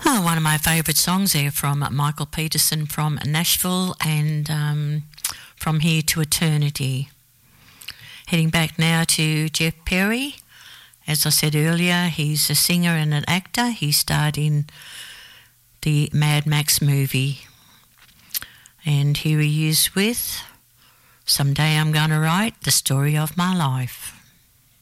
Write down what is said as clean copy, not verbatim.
Oh, one of my favourite songs there from Michael Peterson from Nashville and From Here to Eternity. Heading back now to Jeff Perry. As I said earlier, he's a singer and an actor. He starred in the Mad Max movie. And here he is with Someday I'm Gonna Write the Story of My Life.